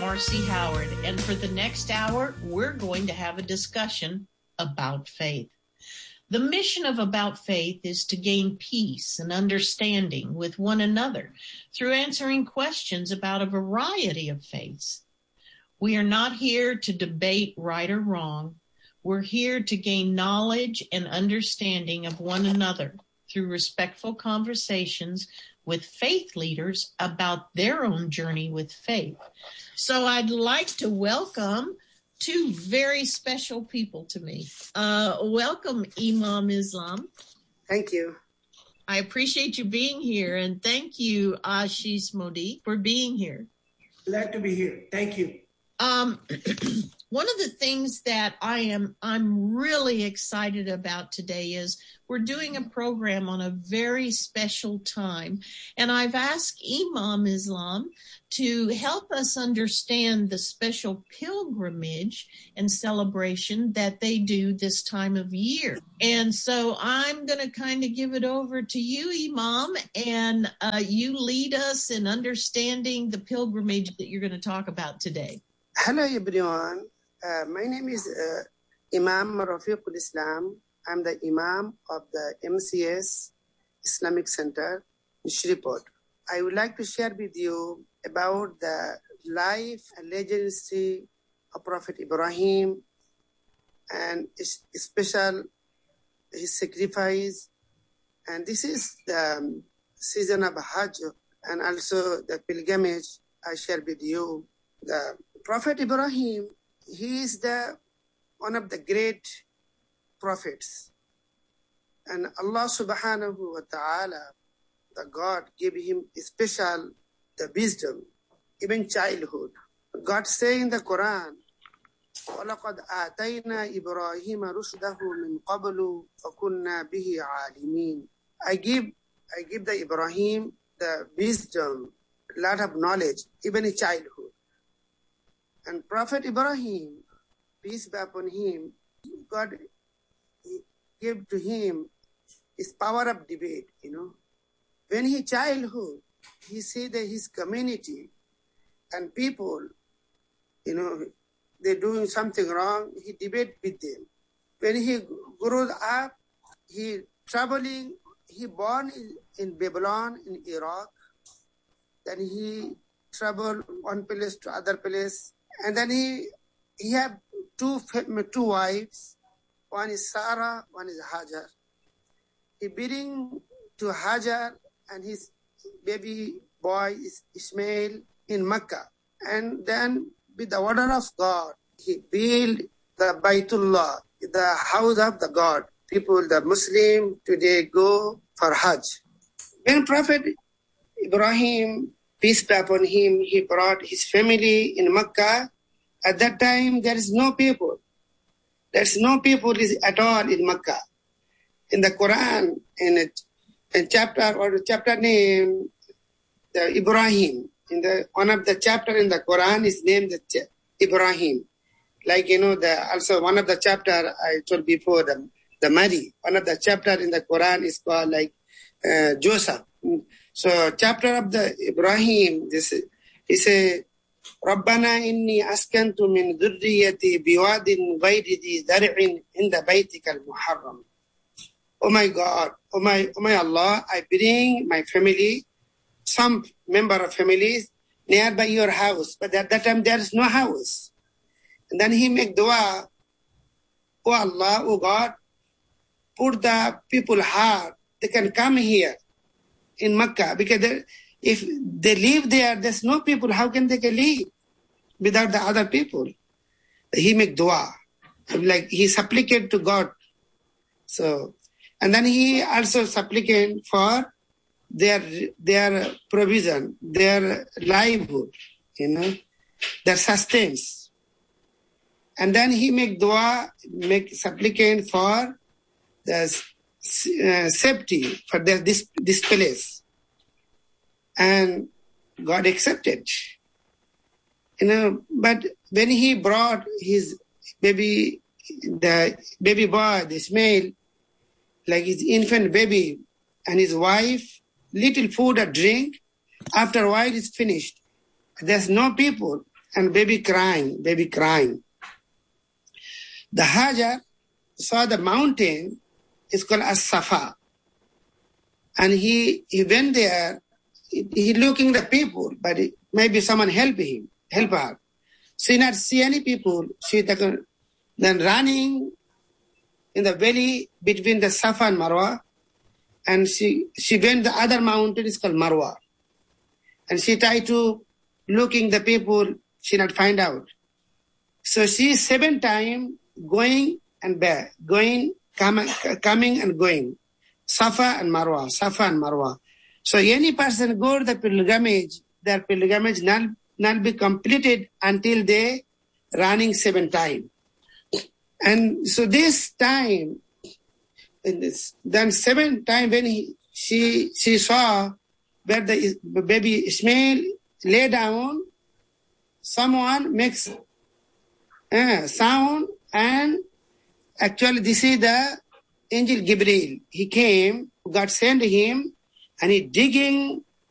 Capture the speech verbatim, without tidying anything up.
Marcy Howard, and for the next hour, we're going to have a discussion about faith. The mission of About Faith is to gain peace and understanding with one another through answering questions about a variety of faiths. We are not here to debate right or wrong. We're here to gain knowledge and understanding of one another through respectful conversations with faith leaders about their own journey with faith. So I'd like to welcome two very special people to me. Uh, welcome, Imam Islam. Thank you. I appreciate you being here, and thank you, Ashish Modi, for being here. Glad to be here. Thank you. Um, one of the things that I am I'm really excited about today is we're doing a program on a very special time, and I've asked Imam Islam to help us understand the special pilgrimage and celebration that they do this time of year. And so I'm going to kind of give it over to you, Imam, and uh, you lead us in understanding the pilgrimage that you're going to talk about today. Hello, everyone. Uh, my name is uh, Imam Rafiqul Islam. I'm the Imam of the M C S Islamic Center in Shreveport. I would like to share with you about the life and legacy of Prophet Ibrahim and his special his sacrifice. And this is the season of Hajj and also the pilgrimage I share with you. The Prophet Ibrahim, he is the one of the great prophets. And Allah subhanahu wa ta'ala, the God, gave him special the wisdom, even childhood. God say in the Quran, وَلَقَدْ آتَيْنَا إِبْرَاهِيمَ رُشْدَهُ مِنْ قَبْلُ فَكُنَّا بِهِ عَالِمِينَ. I give, I give the Ibrahim the wisdom, lot of knowledge, even in childhood. And Prophet Ibrahim, peace be upon him, God gave to him his power of debate, you know. When he childhood, he see that his community and people, you know, they're doing something wrong, he debate with them. When he grew up, he traveling, he born in, in Babylon, in Iraq. Then he traveled one place to other place. And then he he had two two wives. One is Sarah, one is Hajar. He bring to Hajar and his baby boy is Ismail in Mecca. And then with the order of God, he built the Baitullah, the house of the God. People, the Muslim, today go for Hajj. When Prophet Ibrahim, peace be upon him, he brought his family in Mecca. At that time, there is no people. There's no people at all in Mecca. In the Quran, in it, in chapter or the chapter name, the Ibrahim. In the one of the chapter in the Quran is named the Ibrahim. Like you know, the also one of the chapter I told before the the Mary. One of the chapter in the Quran is called like uh, Joseph. So chapter of the Ibrahim, this is a ربنا إني أسكنت من ذريتي بواد غير ذي زرع عند بيتك المحرم. Oh my God, oh my, oh my Allah, I bring my family, some member of families nearby your house, but at that time there is no house. And then he make dua, oh Allah, oh God, put the people heart, they can come here in Mecca, because they, if they live there, there's no people, how can they live without the other people? He make dua, like he supplicate to God. So, and then he also supplicate for their their provision, their livelihood, you know, their sustenance. And then he make dua, make supplicate for the uh, safety for the, this this place. And God accepted, you know. But when he brought his baby, the baby boy, the Ismail, like his infant baby, and his wife, little food or drink, after a while it's finished. There's no people. and baby crying, baby crying. The Hajar saw the mountain, it's called As-Safa. And he, he went there, he, he looking the people, but it, maybe someone help him, help her. She not see any people. She then running in the valley between the Safa and Marwa. And she, she went the other mountain, it's called Marwa. And she tried to looking the people, she not find out. So she seven times going and back, going, coming, coming and going. Safa and Marwa, Safa and Marwa. So any person go to the pilgrimage, their pilgrimage not, not be completed until they running seven times. And so this time, in this, then seven times when he, she she saw where the baby Ismail lay down, someone makes uh, sound, and actually this is the angel Gabriel. He came, God sent him, and he digging